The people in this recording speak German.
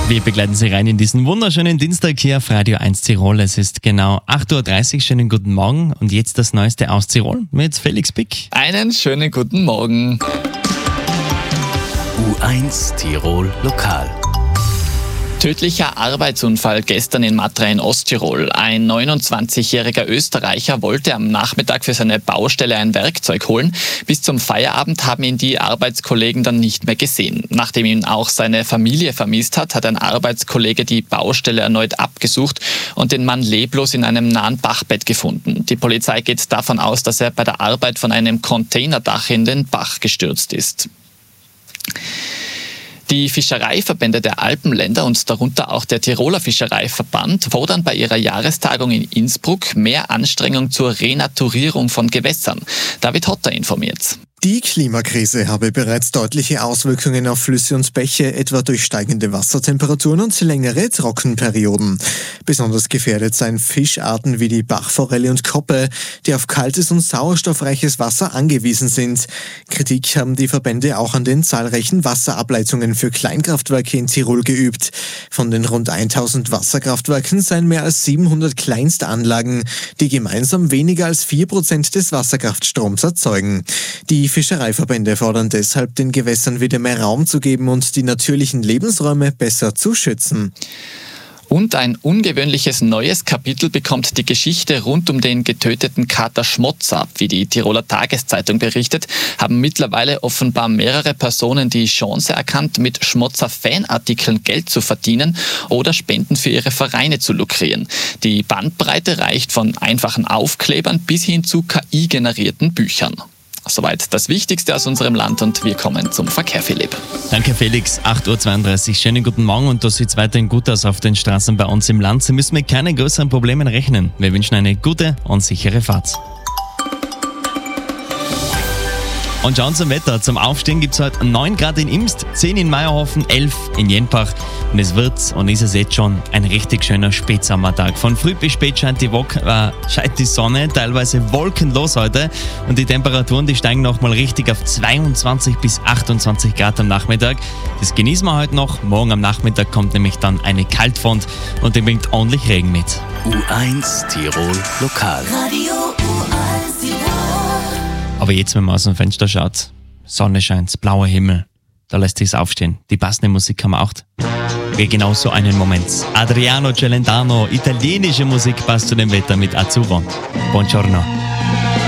Wir begleiten Sie rein in diesen wunderschönen Dienstag hier auf Radio 1 Tirol. Es ist genau 8.30 Uhr. Schönen guten Morgen. Und jetzt das Neueste aus Tirol mit Felix Pick. Einen schönen guten Morgen. U1 Tirol Lokal. Tödlicher Arbeitsunfall gestern in Matra in Osttirol. Ein 29-jähriger Österreicher wollte am Nachmittag für seine Baustelle ein Werkzeug holen. Bis zum Feierabend haben ihn die Arbeitskollegen dann nicht mehr gesehen. Nachdem ihn auch seine Familie vermisst hat, hat ein Arbeitskollege die Baustelle erneut abgesucht und den Mann leblos in einem nahen Bachbett gefunden. Die Polizei geht davon aus, dass er bei der Arbeit von einem Containerdach in den Bach gestürzt ist. Die Fischereiverbände der Alpenländer und darunter auch der Tiroler Fischereiverband fordern bei ihrer Jahrestagung in Innsbruck mehr Anstrengung zur Renaturierung von Gewässern. David Hotter informiert. Die Klimakrise habe bereits deutliche Auswirkungen auf Flüsse und Bäche, etwa durch steigende Wassertemperaturen und längere Trockenperioden. Besonders gefährdet seien Fischarten wie die Bachforelle und Koppe, die auf kaltes und sauerstoffreiches Wasser angewiesen sind. Kritik haben die Verbände auch an den zahlreichen Wasserableitungen für Kleinkraftwerke in Tirol geübt. Von den rund 1000 Wasserkraftwerken seien mehr als 700 kleinste Anlagen, die gemeinsam weniger als 4% des Wasserkraftstroms erzeugen. Die Fischereiverbände fordern deshalb, den Gewässern wieder mehr Raum zu geben und die natürlichen Lebensräume besser zu schützen. Und ein ungewöhnliches neues Kapitel bekommt die Geschichte rund um den getöteten Kater Schmotzer. Wie die Tiroler Tageszeitung berichtet, haben mittlerweile offenbar mehrere Personen die Chance erkannt, mit Schmotzer-Fanartikeln Geld zu verdienen oder Spenden für ihre Vereine zu lukrieren. Die Bandbreite reicht von einfachen Aufklebern bis hin zu KI-generierten Büchern. Soweit das Wichtigste aus unserem Land und wir kommen zum Verkehr, Philipp. Danke Felix, 8.32 Uhr. Schönen guten Morgen und das sieht weiterhin gut aus auf den Straßen bei uns im Land. Sie müssen mit keinen größeren Problemen rechnen. Wir wünschen eine gute und sichere Fahrt. Und schauen zum Wetter. Zum Aufstehen gibt es heute 9 Grad in Imst, 10 in Meierhofen, 11 in Jenbach. Und es wird und ist es jetzt schon ein richtig schöner Spätsommertag. Von früh bis spät scheint die Sonne, teilweise wolkenlos heute. Und die Temperaturen, die steigen nochmal richtig auf 22 bis 28 Grad am Nachmittag. Das genießen wir heute noch. Morgen am Nachmittag kommt nämlich dann eine Kaltfront und die bringt ordentlich Regen mit. U1 Tirol Lokal. Radio U1 Tirol. Aber jetzt, wenn man aus dem Fenster schaut, Sonne scheint, blauer Himmel, da lässt sich's aufstehen. Die passende Musik haben wir auch. Wie genau so einen Moment. Adriano Celentano, italienische Musik passt zu dem Wetter mit Azzurro. Buongiorno.